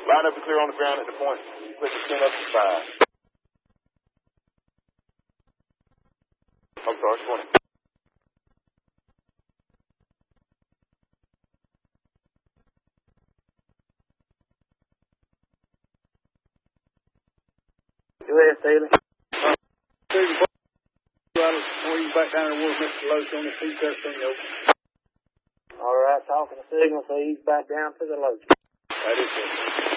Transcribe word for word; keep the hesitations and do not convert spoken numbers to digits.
Line up and clear on the ground at the point. Put the ten up to five. I'm sorry, twenty. Go ahead, Taylor. Before you back down there with Mister Loach on the seat there, thing over. All right, talking to signal, so he's back down to the Loach. That is it.